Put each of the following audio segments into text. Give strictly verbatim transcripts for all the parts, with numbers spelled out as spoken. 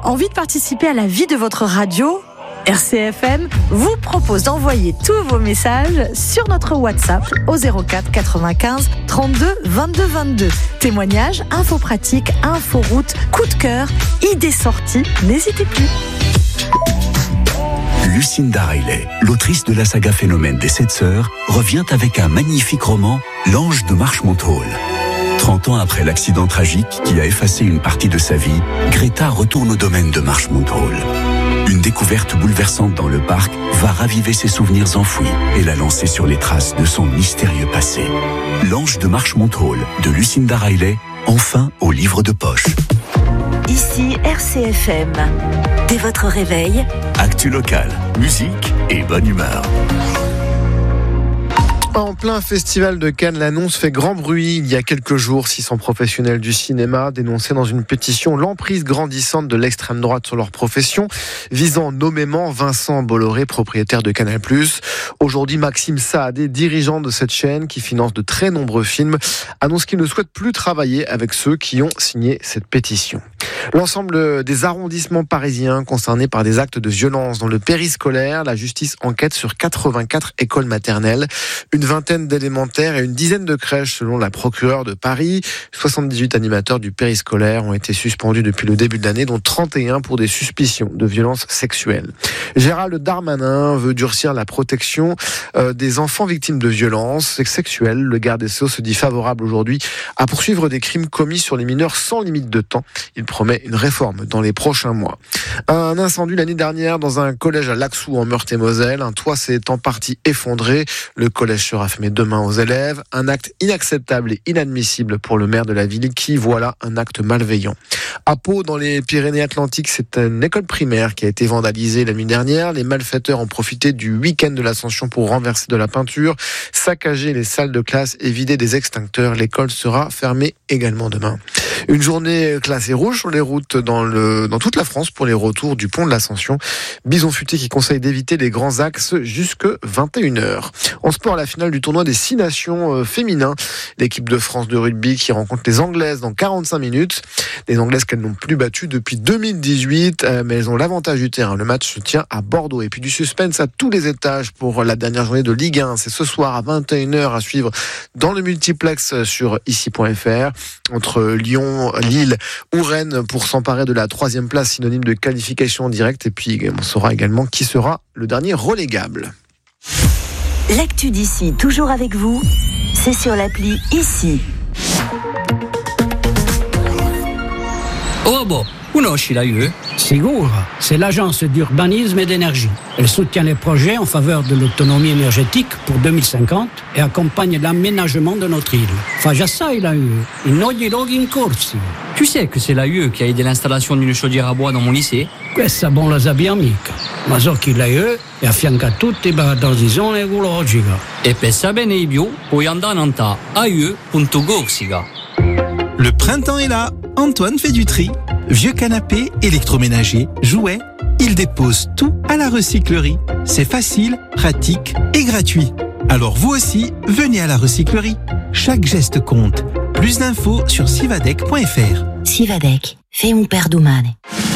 Envie de participer à la vie de votre radio ? R C F M vous propose d'envoyer tous vos messages sur notre WhatsApp au zéro quatre quatre-vingt-quinze trente-deux vingt-deux vingt-deux. Témoignages, infos pratiques, infos routes, coup de cœur, idées sorties, n'hésitez plus. Lucinda Riley, l'autrice de la saga Phénomène des Sept Sœurs, revient avec un magnifique roman, L'Ange de Marchmont Hall. trente ans après l'accident tragique qui a effacé une partie de sa vie, Greta retourne au domaine de Marchmont Hall. Une découverte bouleversante dans le parc va raviver ses souvenirs enfouis et la lancer sur les traces de son mystérieux passé. L'Ange de Marchmont Hall de Lucinda Riley, enfin au livre de poche. Ici R C F M. Dès votre réveil, actu locale, musique et bonne humeur. En plein festival de Cannes, l'annonce fait grand bruit. Il y a quelques jours, six cents professionnels du cinéma dénonçaient dans une pétition l'emprise grandissante de l'extrême droite sur leur profession, visant nommément Vincent Bolloré, propriétaire de Canal plus. Aujourd'hui, Maxime Saadé, dirigeant de cette chaîne qui finance de très nombreux films, annonce qu'il ne souhaite plus travailler avec ceux qui ont signé cette pétition. L'ensemble des arrondissements parisiens concernés par des actes de violence dans le périscolaire, la justice enquête sur quatre-vingt-quatre écoles maternelles, une vingtaine d'élémentaires et une dizaine de crèches selon la procureure de Paris. soixante-dix-huit animateurs du périscolaire ont été suspendus depuis le début de l'année, dont trente et un pour des suspicions de violences sexuelles. Gérald Darmanin veut durcir la protection euh, des enfants victimes de violences sexuelles. Le garde des Sceaux se dit favorable aujourd'hui à poursuivre des crimes commis sur les mineurs sans limite de temps. Il promet une réforme dans les prochains mois. Un incendie l'année dernière dans un collège à Laxou en Meurthe-et-Moselle. Un toit s'est en partie effondré. Le collège sera fermé demain aux élèves. Un acte inacceptable et inadmissible pour le maire de la ville qui voit là un acte malveillant. À Pau, dans les Pyrénées-Atlantiques, c'est une école primaire qui a été vandalisée la nuit dernière. Les malfaiteurs ont profité du week-end de l'Ascension pour renverser de la peinture, saccager les salles de classe et vider des extincteurs. L'école sera fermée également demain. Une journée classée rouge sur les routes dans, le, dans toute la France pour les retours du pont de l'Ascension. Bison Futé qui conseille d'éviter les grands axes jusque vingt et une heures. En sport, la finale du tournoi des six nations féminins. L'équipe de France de rugby qui rencontre les Anglaises dans quarante-cinq minutes. Les Anglaises qu'elles n'ont plus battues depuis deux mille dix-huit, mais elles ont l'avantage du terrain. Le match se tient à Bordeaux. Et puis du suspense à tous les étages pour la dernière journée de Ligue un. C'est ce soir à vingt et une heures à suivre dans le multiplex sur ici point f r entre Lyon, Lille ou Rennes pour s'emparer de la troisième place synonyme de qualification directe. Et puis on saura également qui sera le dernier relégable. L'actu d'ici, toujours avec vous, c'est sur l'appli Ici. Oh bon, conosci la U E? Sicuro, c'est l'agence d'urbanisme et d'énergie. Elle soutient les projets en faveur de l'autonomie énergétique pour deux mille cinquante et accompagne l'aménagement de notre île. Fa già sai la U E, in ogni luogo in corsi. Tu sais que c'est la U E qui a aidé l'installation d'une chaudière à bois dans mon lycée? Questa bon la sappia mica, ma so che la U E è affianca a tutti per la transizione ecologica. E per sapere di più puoi andare a a u e punto corsica. Le printemps est là, Antoine fait du tri. Vieux canapés, électroménagers, jouets, il dépose tout à la recyclerie. C'est facile, pratique et gratuit. Alors vous aussi, venez à la recyclerie. Chaque geste compte. Plus d'infos sur sivadec point f r. Sivadec, fais un per domani.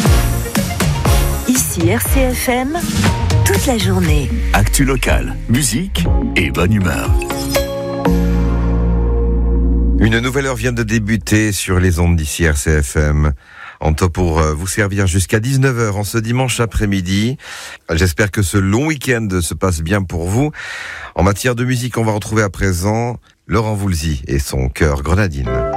Ici R C F M, toute la journée. Actu locale, musique et bonne humeur. Une nouvelle heure vient de débuter sur les ondes d'ici R C F M. Anto pour vous servir jusqu'à dix-neuf heures en ce dimanche après-midi. J'espère que ce long week-end se passe bien pour vous. En matière de musique, on va retrouver à présent Laurent Voulzy et son chœur Grenadine.